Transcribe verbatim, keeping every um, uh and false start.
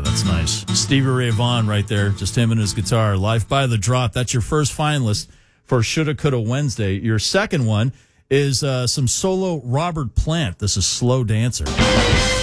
That's nice. Stevie Ray Vaughan right there, just him and his guitar. Life by the Drop. That's your first finalist for Shoulda Coulda Wednesday. Your second one is uh, some solo Robert Plant. This is Slow Dancer.